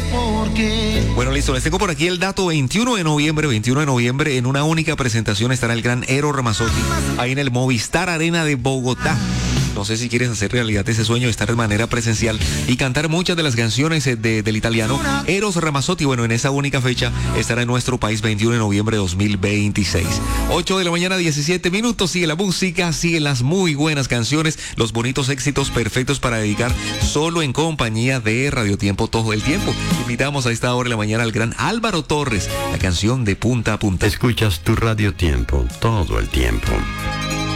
Bueno, listo, les tengo por aquí el dato. 21 de noviembre, en una única presentación estará el gran Eros Ramazzotti, ahí en el Movistar Arena de Bogotá. No sé si quieres hacer realidad ese sueño, estar de manera presencial y cantar muchas de las canciones del italiano Eros Ramazzotti. Bueno, en esa única fecha estará en nuestro país, 21 de noviembre de 2026. 8 de la mañana, 17 minutos. Sigue la música, siguen las muy buenas canciones, los bonitos éxitos perfectos para dedicar solo en compañía de Radio Tiempo todo el tiempo. Invitamos a esta hora de la mañana al gran Álvaro Torres, la canción de Punta a Punta. Escuchas tu Radio Tiempo todo el tiempo.